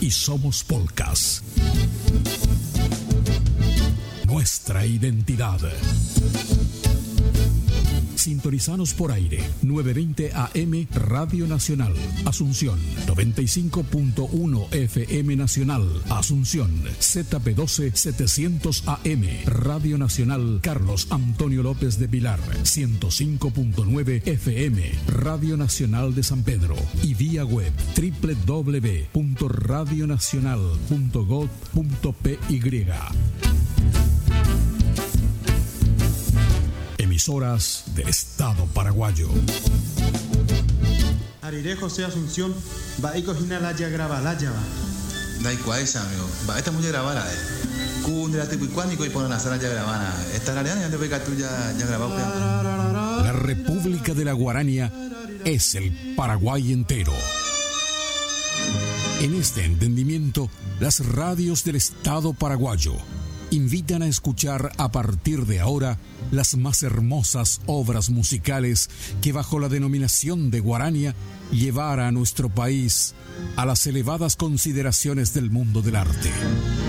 y somos polcas. Nuestra identidad. Sintonizanos por aire, 920 AM Radio Nacional, Asunción, 95.1 FM Nacional, Asunción, ZP12 700 AM, Radio Nacional Carlos Antonio López de Pilar, 105.9 FM, Radio Nacional de San Pedro, y vía web www.radionacional.gov.py. Emisoras del Estado paraguayo. Ariré José Asunción, Baiko Hinalaya Grabalaya. Daikuaisa, amigo. Esta mujer grabara, Kundra Tipuicuánico y ponen a Sara ya grabana. Esta realidad ya te ve que tú ya grabado. La República de la Guarania es el Paraguay entero. En este entendimiento, las radios del Estado paraguayo invitan a escuchar a partir de ahora las más hermosas obras musicales que bajo la denominación de Guarania llevara a nuestro país a las elevadas consideraciones del mundo del arte.